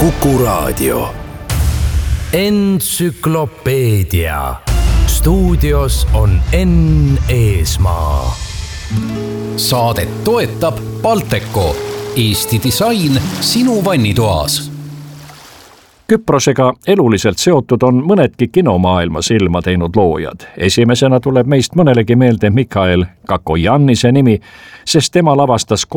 Kuku Raadio. Entsüklopeedia. Stuudios on Enn Eesmaa. Saadet toetab Balteco, Eesti disain sinu vannitoas. Küprosega eluliselt seotud on mõnedki kinomaailma silma teinud loojad. Esimesena tuleb meist mõnelegi meelde Mikhail Kakojannise nimi, sest tema lavastas